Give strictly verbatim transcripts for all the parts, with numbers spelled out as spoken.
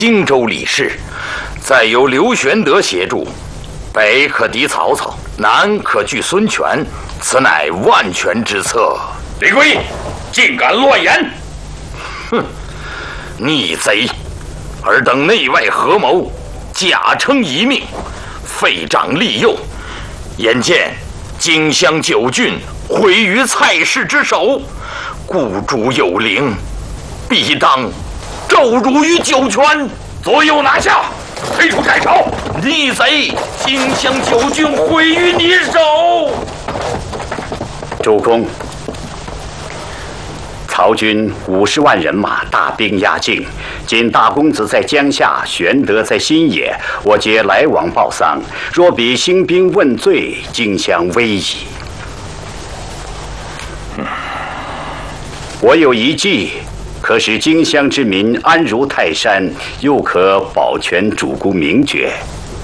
荆州李氏，再由刘玄德协助，北可敌曹操，南可拒孙权，此乃万全之策。 李贵，竟敢乱言！ 哼，逆贼！尔等内外合谋，假称一命，废长立幼，眼见荆襄九郡毁于蔡氏之手，孤主有灵，必当骤辱于九泉， 左右拿下，推出改朝。 逆贼！荆襄九郡毁于你手。 主公，曹军五十万人马，大兵压境。今大公子在江夏，玄德在新野，我皆来往报丧。若比兴兵问罪，荆襄危矣。我有一计，可使荆襄之民安如泰山，又可保全主公名爵。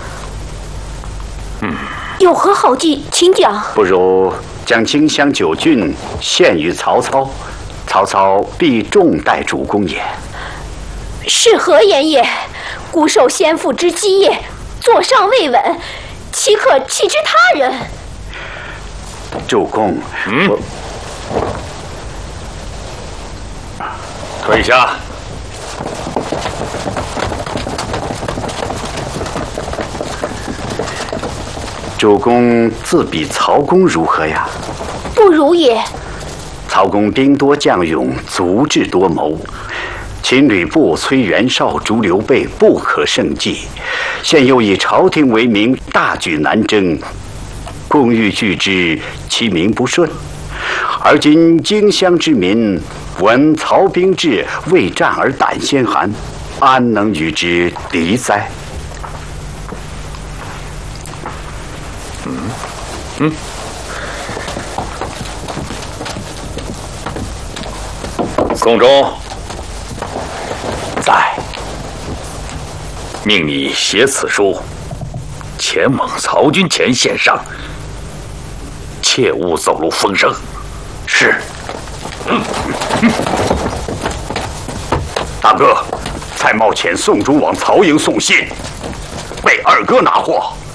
嗯，有何好计，请讲。 不如将荆襄九郡献于曹操，曹操必重待主公也。 是何言也？孤受先父之基业，座上未稳，岂可弃之他人？ 主公， 嗯，退下。 主公自比曹公如何呀？ 不如也。 曹公兵多将勇，足智多谋。秦吕布、崔元绍、逐刘备不可胜计，现又以朝廷为名，大举南征，共欲拒之，其名不顺。而今荆襄之民闻曹兵至，未战而胆先寒，安能与之敌哉？ 嗯嗯。宋忠。在，命你写此书，前往曹军前线上，切勿走漏风声。是。嗯嗯、 大哥，蔡瑁遣宋忠往曹营送信，被二哥拿获。